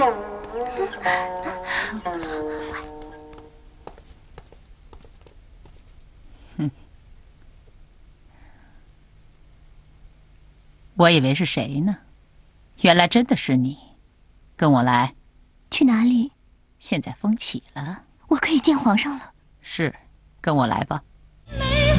我以为是谁呢，原来真的是你。跟我来。 去哪里？ 现在风起了， 我可以见皇上了。 是，跟我来吧。